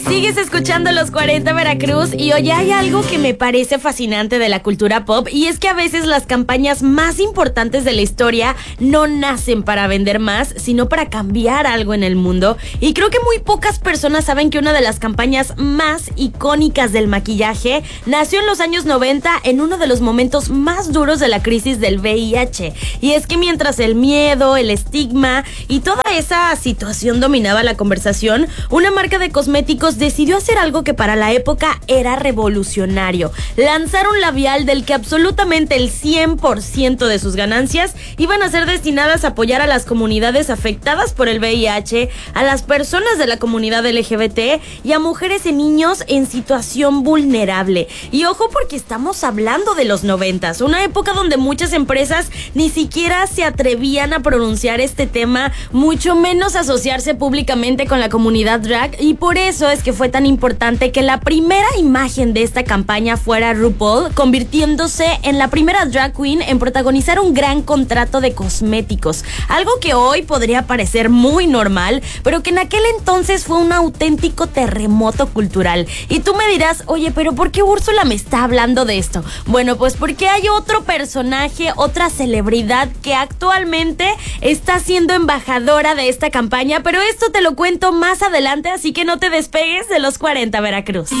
Sigues escuchando Los 40 Veracruz y hoy hay algo que me parece fascinante de la cultura pop y es que a veces las campañas más importantes de la historia no nacen para vender más, sino para cambiar algo en el mundo. Y creo que muy pocas personas saben que una de las campañas más icónicas del maquillaje nació en los años 90 en uno de los momentos más duros de la crisis del VIH. Y es que mientras el miedo, el estigma y toda esa situación dominaba la conversación, una marca de cosméticos decidió hacer algo que para la época era revolucionario. Lanzar un labial del que absolutamente el 100% de sus ganancias iban a ser destinadas a apoyar a las comunidades afectadas por el VIH, a las personas de la comunidad LGBT y a mujeres y niños en situación vulnerable. Y ojo, porque estamos hablando de los 90s, una época donde muchas empresas ni siquiera se atrevían a pronunciar este tema, mucho menos asociarse públicamente con la comunidad drag, y por eso es que fue tan importante que la primera imagen de esta campaña fuera RuPaul, convirtiéndose en la primera drag queen en protagonizar un gran contrato de cosméticos. Algo que hoy podría parecer muy normal, pero que en aquel entonces fue un auténtico terremoto cultural. Y tú me dirás, oye, pero ¿por qué Úrsula me está hablando de esto? Bueno, pues porque hay otro personaje, otra celebridad que actualmente está siendo embajadora de esta campaña, pero esto te lo cuento más adelante, así que no te despegues de Los 40 Veracruz.